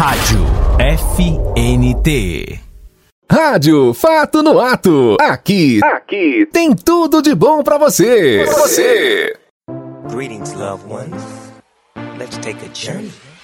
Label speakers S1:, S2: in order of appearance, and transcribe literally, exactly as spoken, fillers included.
S1: Rádio F N T.
S2: Rádio Fato no Ato. Aqui, aqui tem tudo de bom pra você. Pra você.
S3: Greetings, loved ones. Let's take a journey.